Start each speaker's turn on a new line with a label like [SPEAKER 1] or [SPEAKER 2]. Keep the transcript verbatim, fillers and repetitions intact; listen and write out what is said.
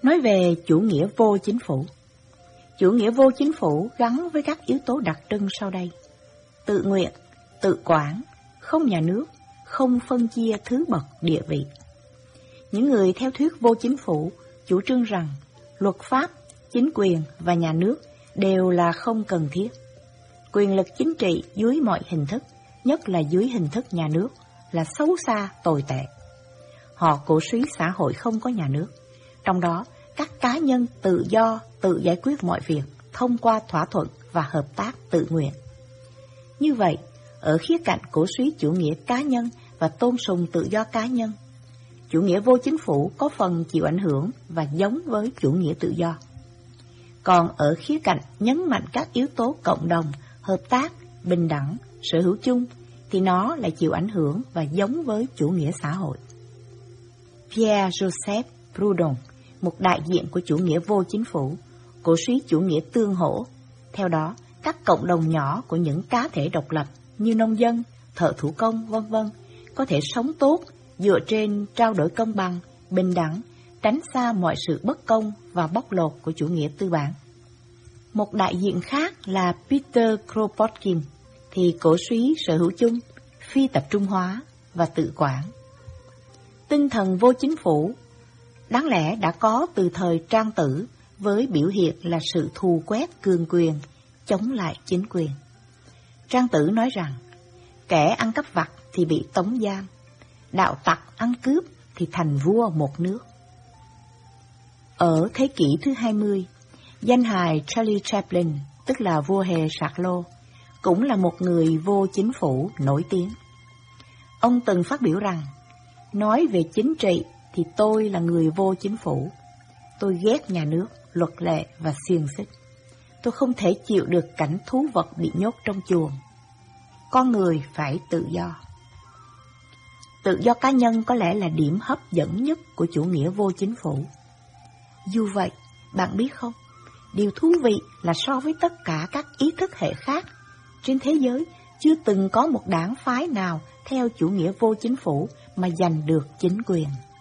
[SPEAKER 1] Nói về chủ nghĩa vô chính phủ. Chủ nghĩa vô chính phủ gắn với các yếu tố đặc trưng sau đây: tự nguyện, tự quản, không nhà nước, không phân chia thứ bậc địa vị. Những người theo thuyết vô chính phủ chủ trương rằng luật pháp, chính quyền và nhà nước đều là không cần thiết. Quyền lực chính trị dưới mọi hình thức, nhất là dưới hình thức nhà nước, là xấu xa, tồi tệ. Họ cổ suý xã hội không có nhà nước, trong đó các cá nhân tự do tự giải quyết mọi việc thông qua thỏa thuận và hợp tác tự nguyện. Như vậy, ở khía cạnh cổ suý chủ nghĩa cá nhân và tôn sùng tự do cá nhân, chủ nghĩa vô chính phủ có phần chịu ảnh hưởng và giống với chủ nghĩa tự do. Còn ở khía cạnh nhấn mạnh các yếu tố cộng đồng, hợp tác, bình đẳng, sở hữu chung, thì nó lại chịu ảnh hưởng và giống với chủ nghĩa xã hội. Pierre-Joseph Proudhon, một đại diện của chủ nghĩa vô chính phủ, cổ suý chủ nghĩa tương hỗ. Theo đó, các cộng đồng nhỏ của những cá thể độc lập như nông dân, thợ thủ công, vân vân có thể sống tốt dựa trên trao đổi công bằng, bình đẳng, tránh xa mọi sự bất công và bóc lột của chủ nghĩa tư bản. Một đại diện khác là Peter Kropotkin thì cổ suý sở hữu chung, phi tập trung hóa và tự quản. Tinh thần vô chính phủ đáng lẽ đã có từ thời Trang Tử với biểu hiện là sự thù quét cường quyền, chống lại chính quyền. Trang Tử nói rằng, kẻ ăn cắp vặt thì bị tống giam, đạo tặc ăn cướp thì thành vua một nước. Ở thế kỷ thứ hai mươi, danh hài Charlie Chaplin, tức là vua hề sạc lô, cũng là một người vô chính phủ nổi tiếng. Ông từng phát biểu rằng, nói về chính trị thì tôi là người vô chính phủ. Tôi ghét nhà nước, luật lệ và xiềng xích. Tôi không thể chịu được cảnh thú vật bị nhốt trong chuồng. Con người phải tự do. Tự do cá nhân có lẽ là điểm hấp dẫn nhất của chủ nghĩa vô chính phủ. Dù vậy, bạn biết không, điều thú vị là so với tất cả các ý thức hệ khác, trên thế giới chưa từng có một đảng phái nào theo chủ nghĩa vô chính phủ mà giành được chính quyền.